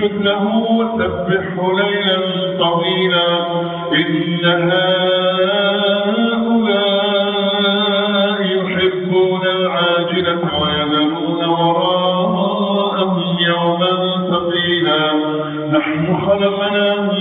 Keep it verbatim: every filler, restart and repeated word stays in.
فاسجد له وسبحه ليلا طويلا إن هؤلاء يحبون العاجلة ويذرون وراءهم يوما ثقيلا نحن خلقناهم